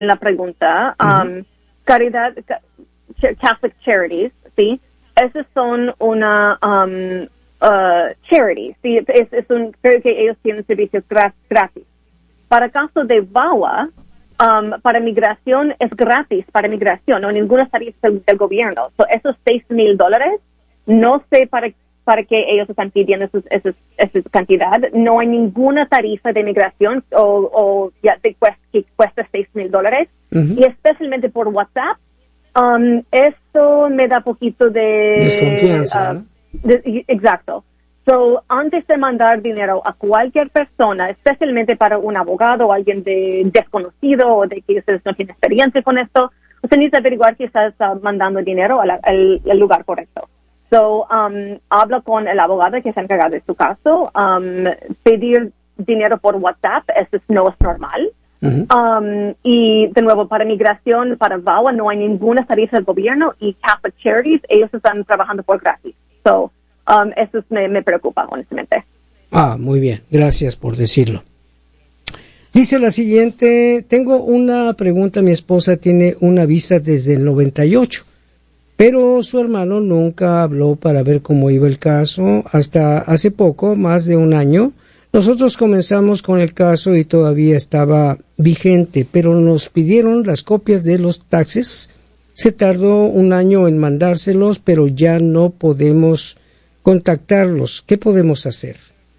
la pregunta, caridad, Catholic Charities, ¿sí? Esas son una charity, ¿sí? Creo que ellos tienen servicios gratis. Para caso de VAWA, para migración es gratis, para migración, no ninguna tarifa del gobierno. So, esos $6,000, no sé para qué ellos están pidiendo esa cantidad. No hay ninguna tarifa de migración o ya que cuesta $6,000. Y especialmente por WhatsApp, esto me da poquito de desconfianza, ¿no? Exacto. So, antes de mandar dinero a cualquier persona, especialmente para un abogado o alguien desconocido o de que ustedes no tienen experiencia con esto, usted necesita averiguar si estás mandando dinero al lugar correcto. So, habla con el abogado que está encargado de su caso. Pedir dinero por WhatsApp, eso no es normal. Y de nuevo, para migración, para VAWA, no hay ninguna tarifa del gobierno, y Catholic Charities, ellos están trabajando por gratis. So, eso me preocupa, honestamente. Muy bien. Gracias por decirlo. Dice la siguiente: tengo una pregunta. Mi esposa tiene una visa desde el 98, pero su hermano nunca habló para ver cómo iba el caso. Hasta hace poco, más de un año, nosotros comenzamos con el caso y todavía estaba vigente, pero nos pidieron las copias de los taxes. Se tardó un año en mandárselos, pero ya no podemos contactarlos. ¿Qué podemos hacer?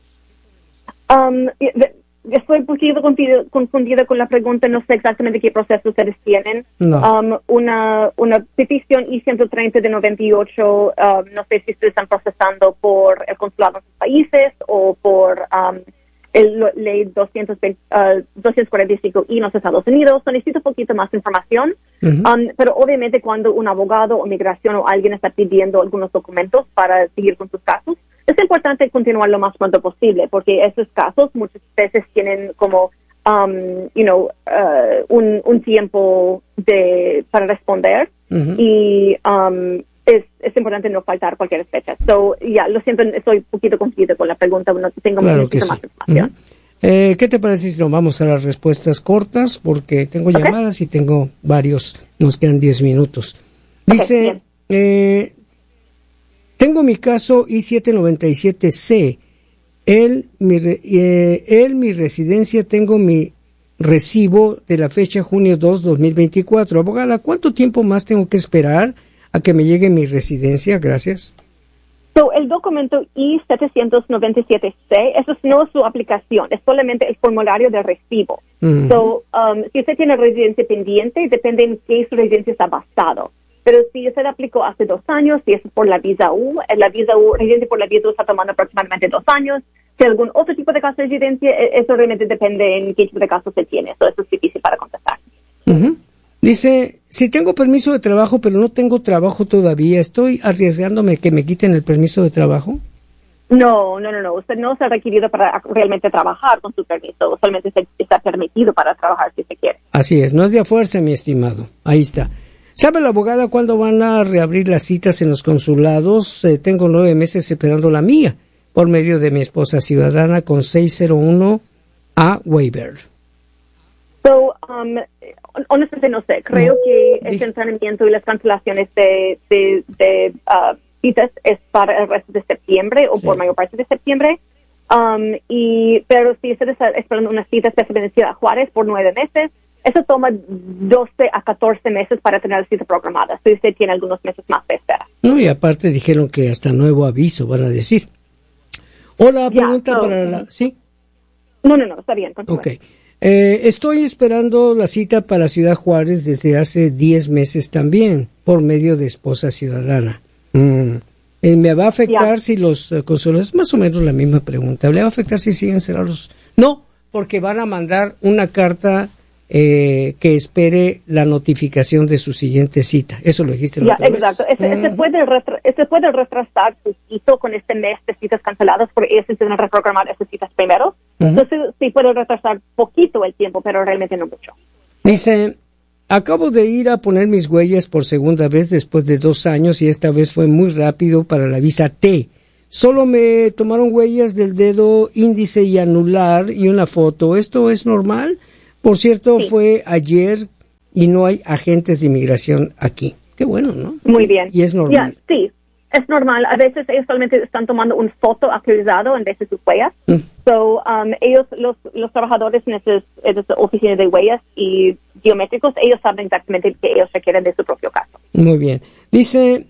Estoy un poquito confundida con la pregunta. No sé exactamente qué proceso ustedes tienen. No. Una petición I-130 de 98, no sé si ustedes están procesando por el consulado en sus países o por ley 245 en los Estados Unidos. Necesito un poquito más información. Pero obviamente cuando un abogado o migración o alguien está pidiendo algunos documentos para seguir con sus casos, es importante continuar lo más pronto posible, porque esos casos muchas veces tienen como, un tiempo para responder, y es importante no faltar cualquier fecha. So, lo siento, estoy un poquito confundida con la pregunta, no tengo claro mucha más información. ¿Qué te parece si nos vamos a las respuestas cortas? Porque tengo llamadas y tengo varios, nos quedan 10 minutos. Dice, tengo mi caso I-797C. Mi residencia, tengo mi recibo de la fecha junio 2, 2024. Abogada, ¿cuánto tiempo más tengo que esperar a que me llegue mi residencia? Gracias. So, el documento I-797C, eso no es su aplicación, es solamente el formulario de recibo. So, si usted tiene residencia pendiente, depende en qué su residencia está basado. Pero si usted aplicó hace 2 años, si es por la visa U, residencia por la visa U está tomando aproximadamente 2 años. Si algún otro tipo de caso de residencia, eso realmente depende en qué tipo de caso se tiene. Eso es difícil para contestar. Dice, si tengo permiso de trabajo, pero no tengo trabajo todavía, ¿estoy arriesgándome que me quiten el permiso de trabajo? No. Usted no está requerido para realmente trabajar con su permiso. Solamente está permitido para trabajar si se quiere. Así es, no es de a fuerza, mi estimado. Ahí está. ¿Sabe la abogada cuándo van a reabrir las citas en los consulados? Tengo 9 meses esperando la mía por medio de mi esposa ciudadana con 601A waiver. So, honestamente no sé. Creo que el entrenamiento y las cancelaciones de citas es para el resto de septiembre o por mayor parte de septiembre. Pero si usted está esperando una cita especialmente en Ciudad Juárez por 9 meses, eso toma 12 a 14 meses para tener la cita programada. Si usted tiene algunos meses más de espera. No, y aparte dijeron que hasta nuevo aviso van a decir. Hola, pregunta para la... ¿Sí? No, está bien. Continúe. Ok. Estoy esperando la cita para Ciudad Juárez desde hace 10 meses también, por medio de esposa ciudadana. ¿Me va a afectar si los consulados, más o menos la misma pregunta, ¿le va a afectar si siguen cerrados? No, porque van a mandar una carta que espere la notificación de su siguiente cita. Eso lo dijiste la otra vez. Exacto. Se puede retrasar su cita con este mes de citas canceladas, porque ellos intentan reprogramar esas citas primero. Entonces sí puede retrasar poquito el tiempo, pero realmente no mucho. Dice, acabo de ir a poner mis huellas por segunda vez después de 2 años y esta vez fue muy rápido para la visa T. Solo me tomaron huellas del dedo índice y anular y una foto. ¿Esto es normal? Por cierto, fue ayer y no hay agentes de inmigración aquí. Qué bueno, ¿no? Muy bien. Y es normal. Sí, es normal. A veces ellos solamente están tomando un foto actualizado en vez de sus huellas. So, ellos, los trabajadores en esas oficinas de huellas y biométricos, ellos saben exactamente que ellos requieren de su propio caso. Muy bien. Dice,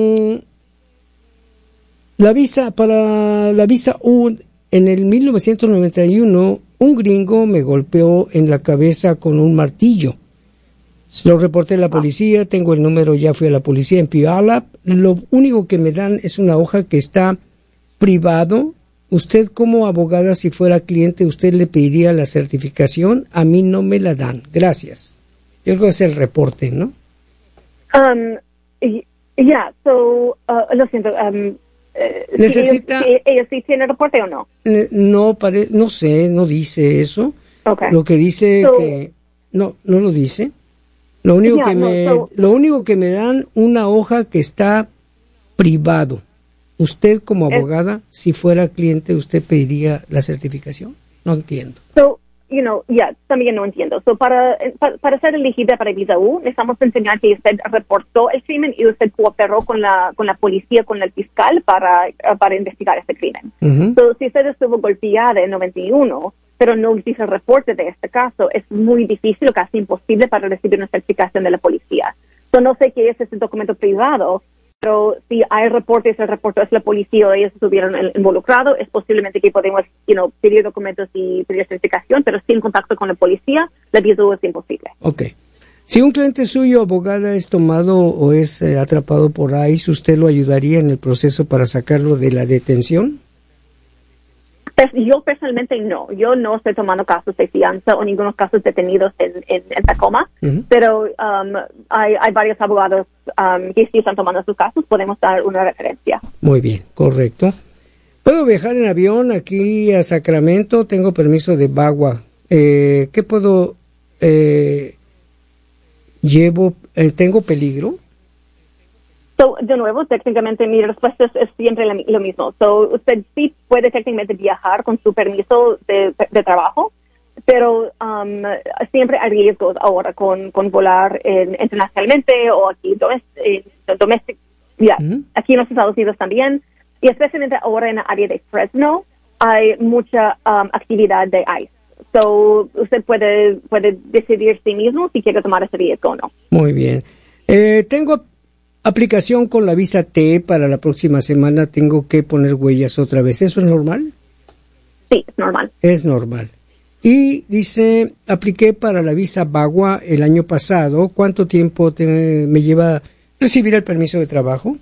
para la visa U, en el 1991, un gringo me golpeó en la cabeza con un martillo. Lo reporté a la policía, tengo el número, ya fui a la policía en Puyallup. Lo único que me dan es una hoja que está privado. Usted como abogada, si fuera cliente, usted le pediría la certificación. A mí no me la dan. Gracias. Yo creo que es el reporte, ¿no? Lo siento. Necesita. ¿Ellos sí tienen reporte o no? No sé, no dice eso. Okay. Lo que dice que no lo dice. Lo único que me dan una hoja que está privado. Usted como abogada, si fuera cliente, ¿usted pediría la certificación? No entiendo. También no entiendo. Para ser elegible para visa U, necesitamos enseñar que usted reportó el crimen y usted cooperó con la policía, con el fiscal para investigar este crimen. Si usted estuvo golpeada en 91, pero no dice el reporte de este caso, es muy difícil o casi imposible para recibir una certificación de la policía. No sé qué es ese documento privado, pero si hay reportes, el reporte es la policía o ellos estuvieron involucrados, es posiblemente que podemos pedir documentos y pedir certificación, pero sin contacto con la policía, la visa U es imposible. Ok. Si un cliente suyo, abogada, es tomado o es atrapado por ICE, ¿usted lo ayudaría en el proceso para sacarlo de la detención? Yo personalmente no. Yo no estoy tomando casos de fianza o ningunos casos detenidos en Tacoma, pero hay varios abogados que sí están tomando sus casos. Podemos dar una referencia. Muy bien, correcto. ¿Puedo viajar en avión aquí a Sacramento? Tengo permiso de VAWA. ¿Qué puedo? ¿Tengo peligro? De nuevo, técnicamente mi respuesta es siempre lo mismo. Usted sí puede técnicamente viajar con su permiso de trabajo, pero siempre hay riesgos ahora con volar internacionalmente o aquí doméstico, aquí en los Estados Unidos también, y especialmente ahora en el área de Fresno hay mucha actividad de ICE. Usted puede decidir sí mismo si quiere tomar ese riesgo o no. Muy bien. Tengo aplicación con la visa T para la próxima semana. Tengo que poner huellas otra vez. ¿Eso es normal? Sí, es normal. Es normal. Y dice, apliqué para la visa VAWA el año pasado. ¿Cuánto tiempo me lleva recibir el permiso de trabajo?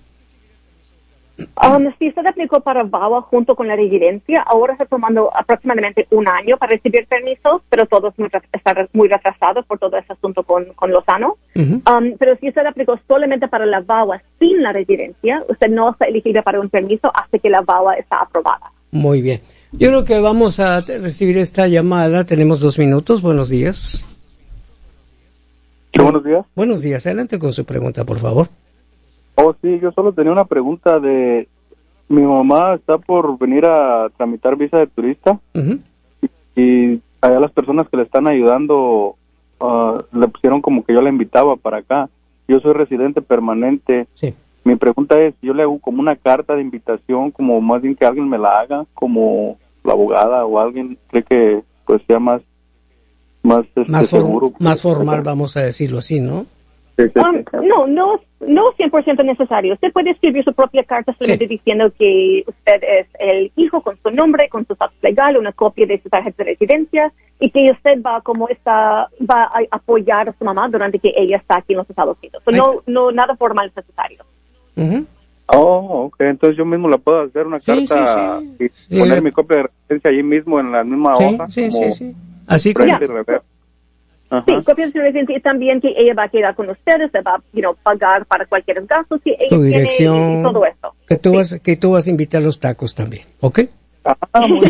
Si usted aplicó para VAWA junto con la residencia, ahora está tomando aproximadamente un año para recibir permisos, pero todo está muy retrasado por todo ese asunto con Lozano. Pero si usted aplicó solamente para la VAWA sin la residencia, usted no está elegible para un permiso hasta que la VAWA está aprobada. Muy bien. Yo creo que vamos a recibir esta llamada. Tenemos 2 minutos. Buenos días. Sí, buenos días. Buenos días. Adelante con su pregunta, por favor. Sí, yo solo tenía una pregunta de... Mi mamá está por venir a tramitar visa de turista y allá las personas que le están ayudando le pusieron como que yo la invitaba para acá. Yo soy residente permanente. Sí. Mi pregunta es, yo le hago como una carta de invitación, como más bien que alguien me la haga, como la abogada o alguien, cree que pues sea más seguro. Más formal, vamos a decirlo así, ¿no? No 100% necesario. Usted puede escribir su propia carta solamente diciendo que usted es el hijo con su nombre, con su estatus legal, una copia de su tarjeta de residencia y que usted va a apoyar a su mamá durante que ella está aquí en los Estados Unidos. No, nada formal es necesario. Okay. Entonces yo mismo la puedo hacer una carta y poner mi copia de residencia allí mismo en la misma hoja. Sí. Así como... Sí, copias de residencia y también que ella va a quedar con ustedes, se va a pagar para cualquier gasto si ella tu dirección, tiene y todo esto. Que tú vas a invitar los tacos también, ¿ok? Muy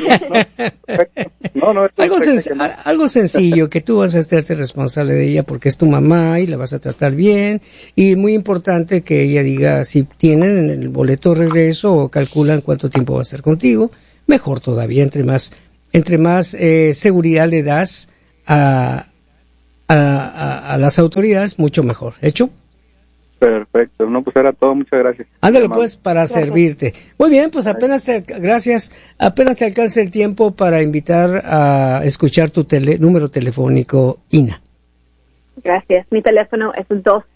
bien. Algo sencillo, que tú vas a hacerte responsable de ella porque es tu mamá y la vas a tratar bien. Y muy importante que ella diga si tienen el boleto de regreso o calculan cuánto tiempo va a estar contigo. Mejor todavía, entre más seguridad le das a las autoridades, mucho mejor. ¿Hecho? Perfecto. No, pues era todo. Muchas gracias. Ándale, pues, para servirte. Muy bien, pues apenas te alcance el tiempo para invitar a escuchar tu número telefónico, Ina. Gracias. Mi teléfono es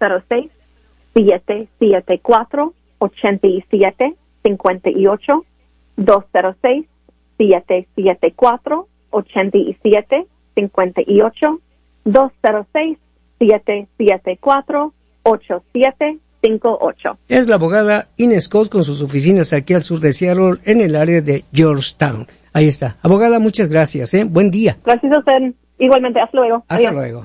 206-774-8758. 206-774-8758. 206-774-8758. Es la abogada Ina Scott con sus oficinas aquí al sur de Seattle, en el área de Georgetown. Ahí está. Abogada, muchas gracias. Buen día. Gracias a usted. Igualmente. Hasta luego. Hasta Adiós. luego.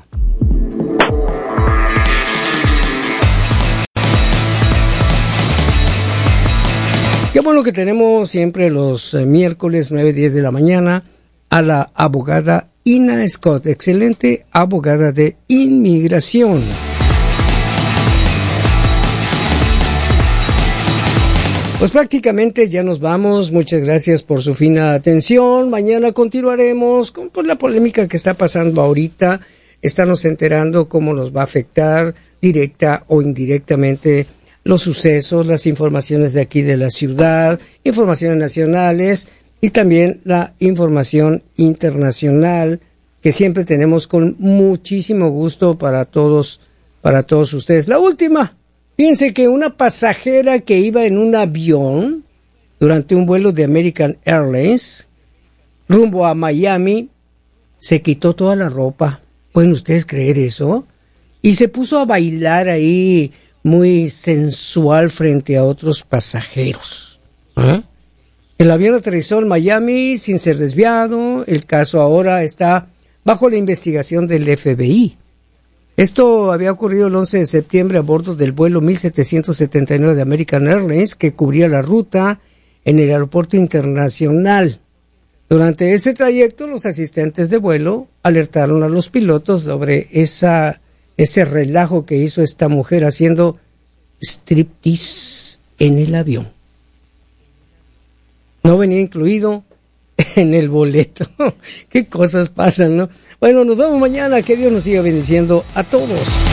Qué bueno que tenemos siempre los miércoles 9-10 de la mañana a la abogada Ina Scott, excelente abogada de inmigración. Pues prácticamente ya nos vamos. Muchas gracias por su fina atención. Mañana continuaremos con la polémica que está pasando ahorita. Estarnos enterando cómo nos va a afectar directa o indirectamente los sucesos, las informaciones de aquí de la ciudad, informaciones nacionales y también la información internacional que siempre tenemos con muchísimo gusto para todos ustedes. La última, fíjense que una pasajera que iba en un avión durante un vuelo de American Airlines rumbo a Miami se quitó toda la ropa. ¿Pueden ustedes creer eso? Y se puso a bailar ahí muy sensual frente a otros pasajeros. El avión aterrizó en Miami sin ser desviado. El caso ahora está bajo la investigación del FBI. Esto había ocurrido el 11 de septiembre a bordo del vuelo 1779 de American Airlines que cubría la ruta en el aeropuerto internacional. Durante ese trayecto, los asistentes de vuelo alertaron a los pilotos sobre ese relajo que hizo esta mujer haciendo striptease en el avión. No venía incluido en el boleto. Qué cosas pasan, ¿no? Bueno, nos vemos mañana. Que Dios nos siga bendiciendo a todos.